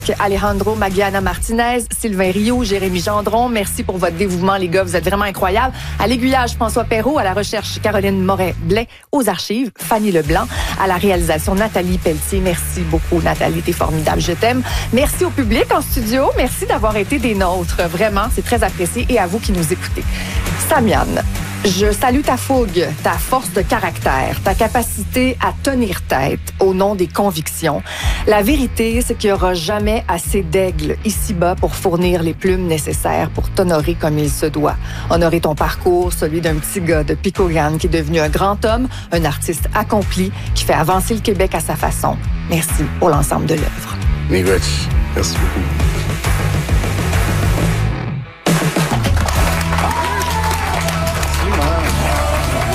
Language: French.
Alejandro Magiana Martinez, Sylvain Rioux, Jérémy Gendron, merci pour votre dévouement, les gars, vous êtes vraiment incroyables. À l'aiguillage, François Perrault, à la recherche, Caroline Moret-Blais, aux archives, Fanny Leblanc, à la réalisation, Nathalie Pelletier. Merci beaucoup, Nathalie, t'es formidable, je t'aime. Merci au public en studio, merci d'avoir été des nôtres, vraiment, c'est très apprécié, et à vous qui nous écoutez. Samian, je salue ta fougue, ta force de caractère, ta capacité à tenir tête au nom des convictions. La vérité, c'est qu'il n'y aura jamais assez d'aigles ici-bas pour fournir les plumes nécessaires pour t'honorer comme il se doit. Honorer ton parcours, celui d'un petit gars de Picogan qui est devenu un grand homme, un artiste accompli qui fait avancer le Québec à sa façon. Merci pour l'ensemble de l'œuvre. Merci beaucoup.